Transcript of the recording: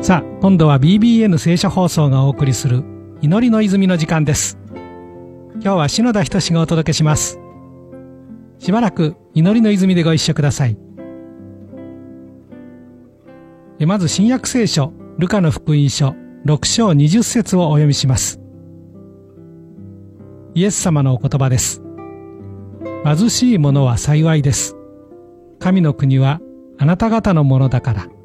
さあ、今度は BBN 聖書放送がお送りする祈りの泉の時間です。今日は篠田仁がお届けします。しばらく祈りの泉でご一緒ください。まず新約聖書ルカの福音書6章20節をお読みします。イエス様のお言葉です。貧しい者は幸いです。神の国はあなた方のものだから。